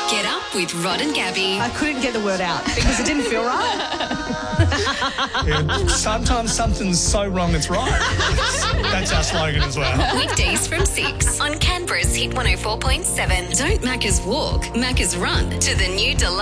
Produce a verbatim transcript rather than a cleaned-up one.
Get up with Rod and Gabby. I couldn't get the word out because it didn't feel right. Yeah, sometimes something's so wrong it's right. That's our slogan as well. Weekdays from six on Canberra's Hit one oh four point seven. Don't Macca's walk, Macca's run to the new Deluxe